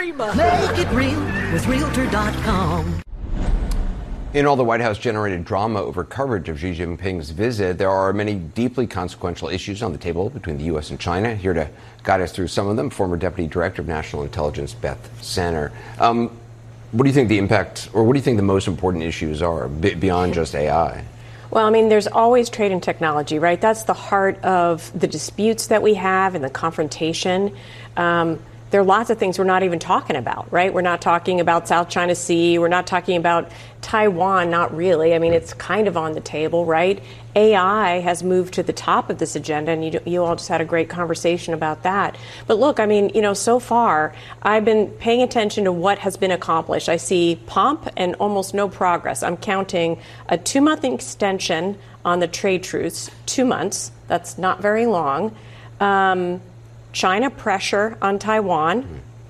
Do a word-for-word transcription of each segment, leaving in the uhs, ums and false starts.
Reba. Make it real with Realtor dot com. In all the White House-generated drama over coverage of Xi Jinping's visit, there are many deeply consequential issues on the table between the U S and China. Here to guide us through some of them, former Deputy Director of National Intelligence, Beth Sanner. Um, what do you think the impact, or what do you think the most important issues are b- beyond just A I? Well, I mean, there's always trade and technology, right? That's the heart of the disputes that we have and the confrontation. Um, There are lots of things we're not even talking about, right? We're not talking about South China Sea. We're not talking about Taiwan, not really. I mean, it's kind of on the table, right? A I has moved to the top of this agenda, and you, you all just had a great conversation about that. But look, I mean, you know, so far, I've been paying attention to what has been accomplished. I see pomp and almost no progress. I'm counting a two-month extension on the trade truce, two months. That's not very long. Um, China pressure on Taiwan,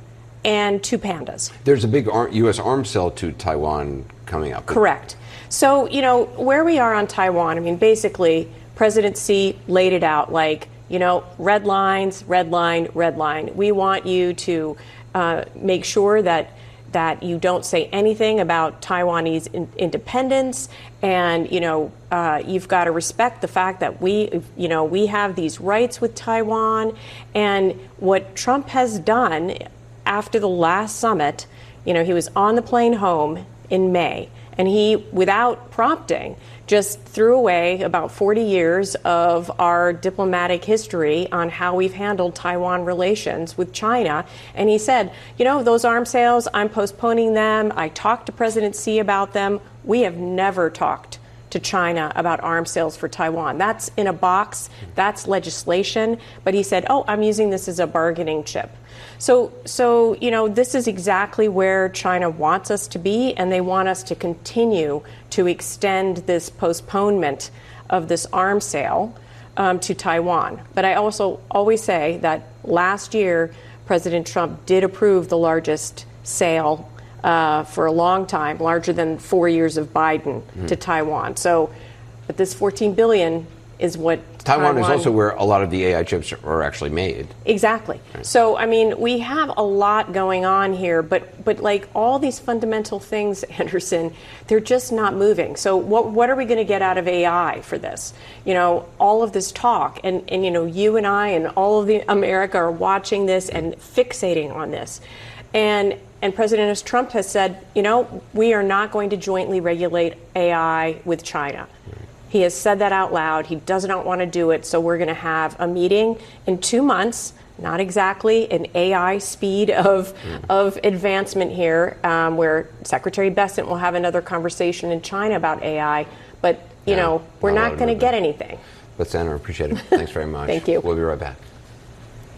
and two pandas. There's a big U S arms sale to Taiwan coming up. Correct. So, you know, where we are on Taiwan, I mean, basically, President Xi laid it out like, you know, red lines, red line, red line. We want you to uh, make sure that that you don't say anything about Taiwanese in- independence, and you know uh, you've got to respect the fact that we, you know, we have these rights with Taiwan. And what Trump has done after the last summit, you know, he was on the plane home in May, and he, without prompting, just threw away about forty years of our diplomatic history on how we've handled Taiwan relations with China. And he said, you know, those arms sales, I'm postponing them. I talked to President Xi about them. We have never talked to China about arms sales for Taiwan. That's in a box. That's legislation. But he said, oh, I'm using this as a bargaining chip. So, so you know, this is exactly where China wants us to be, and they want us to continue to extend this postponement of this arms sale um, to Taiwan. But I also always say that last year, President Trump did approve the largest sale uh, for a long time, larger than four years of Biden mm. to Taiwan. So, but this fourteen billion dollars is what Taiwan, Taiwan is also where a lot of the A I chips are actually made. Exactly. Right. So, I mean, we have a lot going on here, but but like all these fundamental things, Anderson, they're just not moving. So what what are we going to get out of A I for this? You know, all of this talk, and, and, you know, you and I and all of the America are watching this and fixating on this. And and President Trump has said, you know, we are not going to jointly regulate A I with China. He has said that out loud. He does not want to do it. So we're going to have a meeting in two months, not exactly an A I speed of mm. of advancement here, um, where Secretary Bessent will have another conversation in China about A I. But, you yeah, know, we're not going to get anything. But, Senator, appreciate it. Thanks very much. Thank you. We'll be right back.